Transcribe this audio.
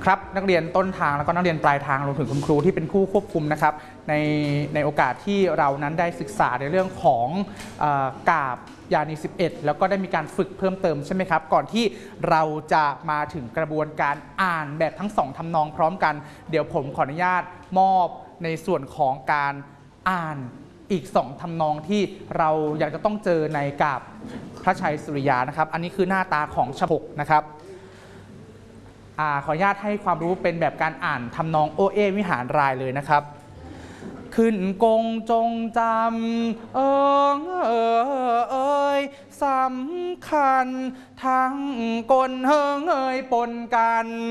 ครับนักเรียนต้นทางแล้วก็นักเรียนปลายทางรวมถึงคุณครูที่เป็นผู้ควบคุมนะครับในโอกาสที่เรานั้นได้ศึกษาในเรื่องของกาบยานี11แล้วก็ได้มีการฝึกเพิ่มเติมใช่ไหมครับก่อนที่เราจะมาถึงกระบวนการอ่านแบบทั้ง2ทำนองพร้อมกันเดี๋ยวผมขออนุญาตมอบในส่วนของการอ่านอีก2ทำนองที่เราอยากจะต้องเจอในกาบพระชัยสุริยานะครับอันนี้คือหน้าตาของฉบับนะครับขออนุญาตให้ความรู้เป็นแบบการอ่านทำนองโอเอวิหารรายเลยนะครับขึ้นกงจงจำเอยสำคัญทั้งกลเฮงเอยปนกัน